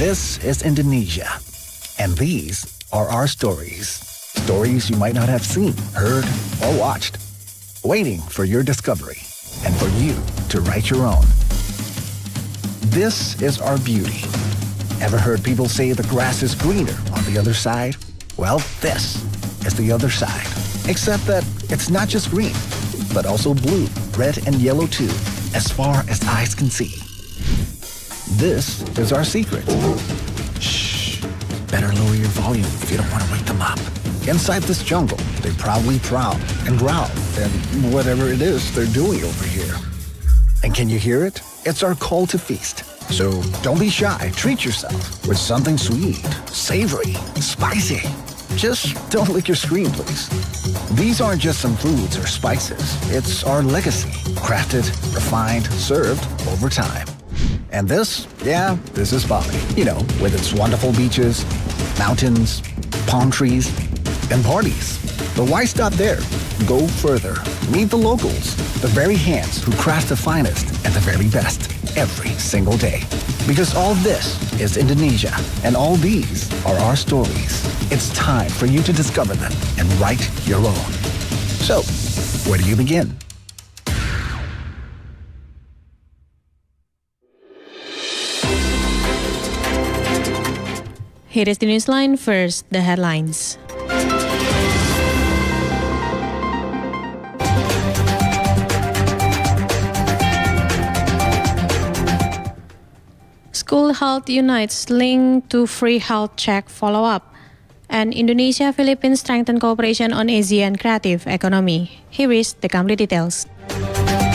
This is Indonesia, and these are our stories. Stories you might not have seen, heard, or watched. Waiting for your discovery and for you to write your own. This is our beauty. Ever heard people say the grass is greener on the other side? Well, this is the other side. Except that it's not just green, but also blue, red, and yellow too, as far as eyes can see. This is our secret. Shh. Better lower your volume if you don't want to wake them up. Inside this jungle, they proudly prowl and growl and whatever it is they're doing over here. And can you hear it? It's our call to feast. So don't be shy. Treat yourself with something sweet, savory, spicy. Just don't lick your screen, please. These aren't just some foods or spices. It's our legacy, crafted, refined, served over time. And this is Bali. You know, with its wonderful beaches, mountains, palm trees, and parties. But why stop there? Go further. Meet the locals, the very hands who craft the finest and the very best every single day. Because all this is Indonesia, and all these are our stories. It's time for you to discover them and write your own. So, where do you begin? Here is the newsline. First, the headlines. School Health Unites link to free health check follow-up. And Indonesia-Philippines strengthen cooperation on ASEAN creative economy. Here is the complete details.